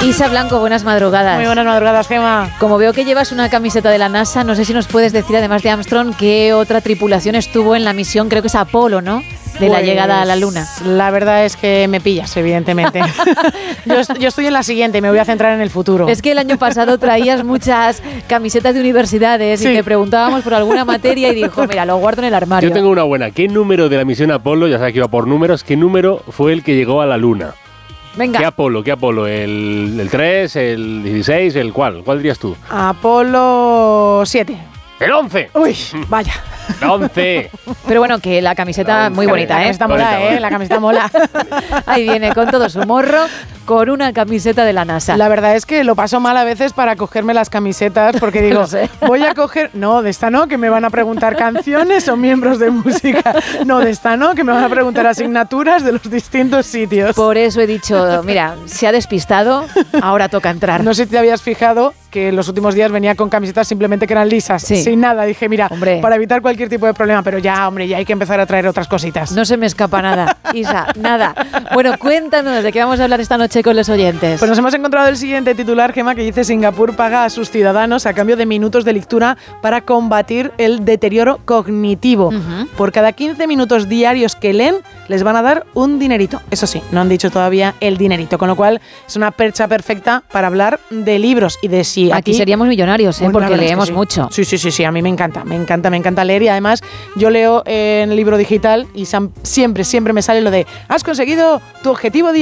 Isa Blanco, buenas madrugadas. Muy buenas madrugadas, Gema. Como veo que llevas una camiseta de la NASA, no sé si nos puedes decir, además de Armstrong, qué otra tripulación estuvo en la misión, creo que es Apolo, ¿no? De la llegada a la Luna. La verdad es que me pillas, evidentemente. yo estoy en la siguiente, me voy a centrar en el futuro. Es que el año pasado traías muchas camisetas de universidades y te preguntábamos por alguna materia y dijo, mira, lo guardo en el armario. Yo tengo una buena. ¿Qué número de la misión Apolo, ya sabes que iba por números, qué número fue el que llegó a la Luna? Venga. ¿Qué Apolo? ¿El 3, el 16, el cuál? ¿Cuál dirías tú? Apolo 7. ¡El 11! Uy, vaya. ¡El 11! Pero bueno, que la camiseta muy bonita, ¿eh? La camiseta mola, La camiseta mola. Ahí viene con todo su morro, con una camiseta de la NASA. La verdad es que lo paso mal a veces para cogerme las camisetas porque digo, No sé. voy a coger... No, de esta no, que me van a preguntar canciones o miembros de música. No, de esta no, que me van a preguntar asignaturas de los distintos sitios. Por eso he dicho, mira, se ha despistado, ahora toca entrar. No sé si te habías fijado que en los últimos días venía con camisetas simplemente que eran lisas, sin nada. Dije, mira, hombre, para evitar cualquier tipo de problema, pero ya, hombre, ya hay que empezar a traer otras cositas. No se me escapa nada, Isa, nada. Bueno, cuéntanos de qué vamos a hablar esta noche con los oyentes. Pues nos hemos encontrado el siguiente titular, Gema, que dice: Singapur paga a sus ciudadanos a cambio de minutos de lectura para combatir el deterioro cognitivo. Por cada 15 minutos diarios que leen, les van a dar un dinerito. Eso sí, no han dicho todavía el dinerito, con lo cual es una percha perfecta para hablar de libros y de si aquí seríamos millonarios, bueno, porque leemos mucho. Sí, a mí me encanta leer, y además yo leo en el libro digital y siempre me sale lo de: has conseguido tu objetivo diario.